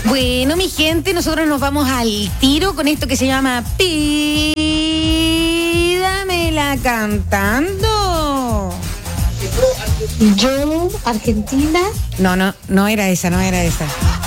Bueno, mi gente, nosotros nos vamos al tiro con esto que se llama Pídamela cantando. Yo, Argentina. No era esa.